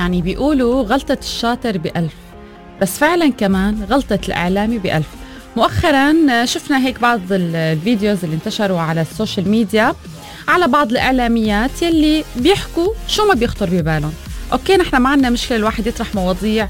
يعني بيقولوا غلطة الشاطر ب1000، بس فعلا كمان غلطة الإعلامي ب1000. مؤخرا شفنا هيك بعض الفيديوز اللي انتشروا على السوشيال ميديا على بعض الإعلاميات يلي بيحكوا شو ما بيخطر ببالهم. أوكي، نحن ما عندنا مشكلة الواحد يطرح مواضيع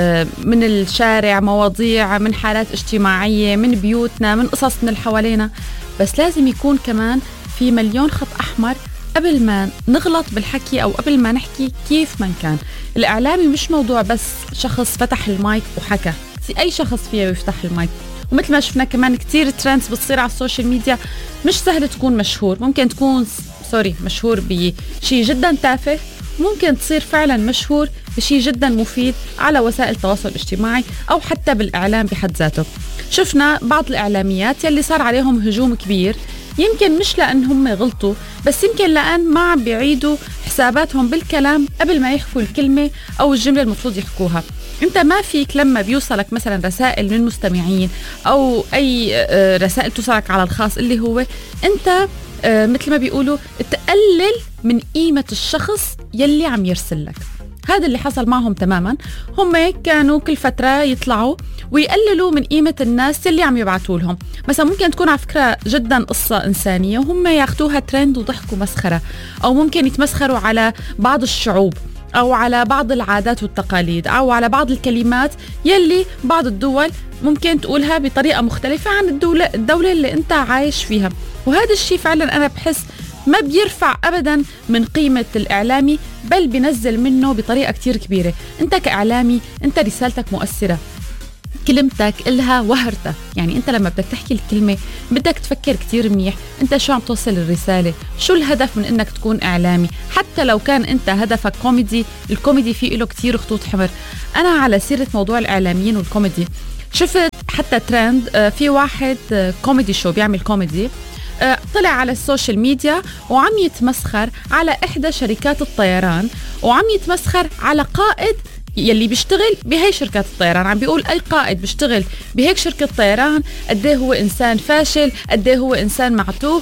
من الشارع، مواضيع من حالات اجتماعية، من بيوتنا، من قصص من اللي حوالينا، بس لازم يكون كمان في مليون خط أحمر قبل ما نغلط بالحكي أو قبل ما نحكي كيف ما كان. الإعلامي مش موضوع بس شخص فتح المايك وحكى، أي شخص فيه يفتح المايك. ومثل ما شفنا كمان كتير ترندز بتصير على السوشيال ميديا، مش سهل تكون مشهور، ممكن تكون مشهور بشيء جدا تافه، ممكن تصير فعلا مشهور بشيء جدا مفيد على وسائل التواصل الاجتماعي أو حتى بالإعلام بحد ذاته. شفنا بعض الإعلاميات يلي صار عليهم هجوم كبير، يمكن مش لأن هم غلطوا، بس يمكن لأن ما عم بيعيدوا حساباتهم بالكلام قبل ما يحكوا الكلمة أو الجملة المفروض يحكوها. انت ما فيك لما بيوصلك مثلا رسائل من مستمعين أو أي رسائل توصلك على الخاص اللي هو انت مثل ما بيقولوا تقلل من قيمة الشخص يلي عم يرسل لك. هذا اللي حصل معهم تماما. هم كانوا كل فترة يطلعوا ويقللوا من قيمة الناس اللي عم يبعتوا لهم. مثلا ممكن تكون على فكرة جدا قصة إنسانية وهم ياخدوها ترند وضحكوا مسخرة، أو ممكن يتمسخروا على بعض الشعوب أو على بعض العادات والتقاليد أو على بعض الكلمات يلي بعض الدول ممكن تقولها بطريقة مختلفة عن الدولة اللي أنت عايش فيها. وهذا الشيء فعلا أنا بحس ما بيرفع أبدا من قيمة الإعلامي، بل بينزل منه بطريقة كتير كبيرة. أنت كإعلامي أنت رسالتك مؤثرة، كلمتك إلها وهرتها. يعني أنت لما بدك تحكي الكلمة بدك تفكر كتير منيح أنت شو عم توصل الرسالة، شو الهدف من أنك تكون إعلامي. حتى لو كان أنت هدفك كوميدي، الكوميدي فيه له كتير خطوط حمر. أنا على سيرة موضوع الإعلاميين والكوميدي شفت حتى ترند، في واحد كوميدي شو بيعمل كوميدي، طلع على السوشيال ميديا وعم يتمسخر على إحدى شركات الطيران، وعم يتمسخر على قائد يلي بيشتغل بهي شركات الطيران. عم بيقول أي قائد بيشتغل بهيك شركة طيران قديه هو إنسان فاشل، قديه هو إنسان معتوه،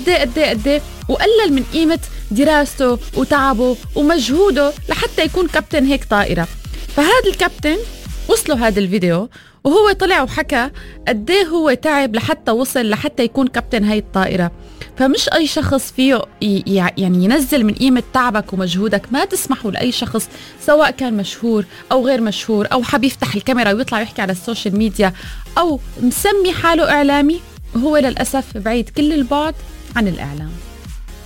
قديه وقلل من قيمة دراسته وتعبه ومجهوده لحتى يكون كابتن هيك طائرة. فهذا الكابتن وصلوا هذا الفيديو وهو طلع وحكى قديه هو تعب لحتى وصل لحتى يكون كابتن هاي الطائرة. فمش أي شخص فيه يعني ينزل من قيمة تعبك ومجهودك. ما تسمحوا لأي شخص سواء كان مشهور أو غير مشهور أو حاب يفتح الكاميرا ويطلع يحكي على السوشيال ميديا أو مسمي حاله إعلامي، وهو للأسف بعيد كل البعد عن الإعلام.